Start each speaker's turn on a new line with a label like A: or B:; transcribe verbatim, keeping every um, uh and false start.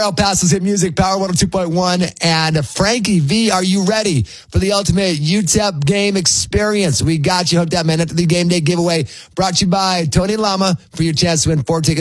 A: El Paso's hit music, Power one oh two point one. And Frankie V, are you ready for the ultimate U T E P game experience? We got you hooked up, man. After the game day giveaway brought to you by Tony Lama for your chance to win four tickets